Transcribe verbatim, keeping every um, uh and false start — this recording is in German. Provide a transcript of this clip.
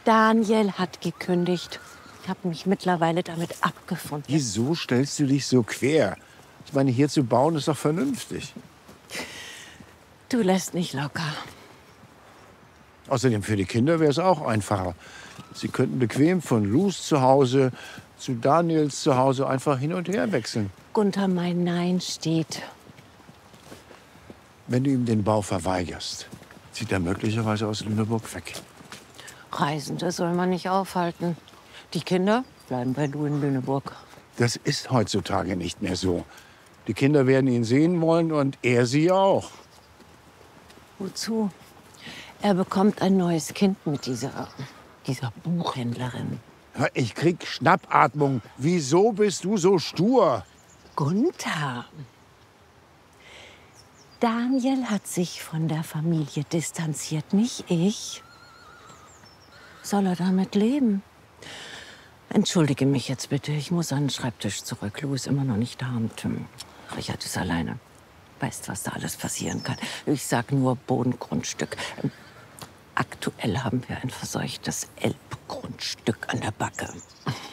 Daniel hat gekündigt. Ich habe mich mittlerweile damit abgefunden. Wieso stellst du dich so quer? Ich meine, hier zu bauen ist doch vernünftig. Du lässt nicht locker. Außerdem für die Kinder wäre es auch einfacher. Sie könnten bequem von Luz zu Hause zu Daniels zu Hause einfach hin und her wechseln. Gunther, mein Nein steht. Wenn du ihm den Bau verweigerst, zieht er möglicherweise aus Lüneburg weg. Reisende soll man nicht aufhalten. Die Kinder bleiben bei du in Lüneburg. Das ist heutzutage nicht mehr so. Die Kinder werden ihn sehen wollen und er sie auch. Wozu? Er bekommt ein neues Kind mit dieser, dieser Buchhändlerin. Ich krieg Schnappatmung. Wieso bist du so stur? Gunther. Daniel hat sich von der Familie distanziert, nicht ich. Soll er damit leben? Entschuldige mich jetzt bitte, ich muss an den Schreibtisch zurück. Lou ist immer noch nicht da und ähm, Richard ist alleine. Weißt, was da alles passieren kann. Ich sag nur Bodengrundstück. Ähm, aktuell haben wir ein verseuchtes Elbgrundstück an der Backe.